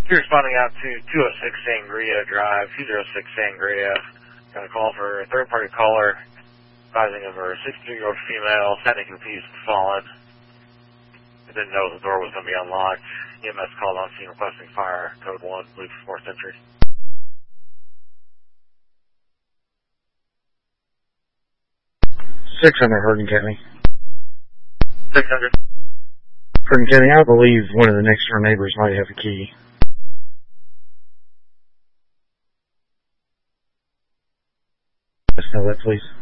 You're responding out to 206 Sangria Drive, 206 Sangria. Got a call for a third-party caller advising of her 63-year-old female standing confused and fallen. I didn't know the door was going to be unlocked. EMS called on scene requesting fire. Code 1, blue 4th entry. 600 Hardin County. 600. Hardin County, I believe one of the next door neighbors might have a key. Let's know that, please.